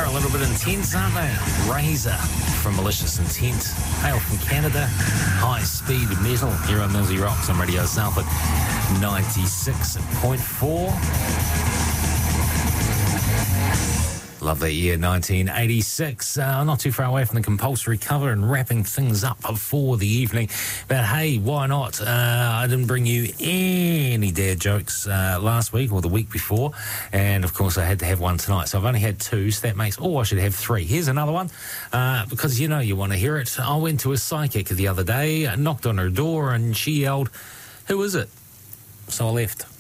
are a little bit intense, aren't they? Razor from Malicious Intent. Hail from Canada. High Speed Metal. Here on Millsy Rocks on Radio Salford 96.4. Love that year, 1986. Not too far away from the compulsory cover and wrapping things up for the evening. But hey, why not? I didn't bring you any dad jokes last week or the week before. And of course, I had to have one tonight. So I've only had two, so that makes, I should have three. Here's another one, because you know you want to hear it. I went to a psychic the other day, knocked on her door, and she yelled, "Who is it?" So I left.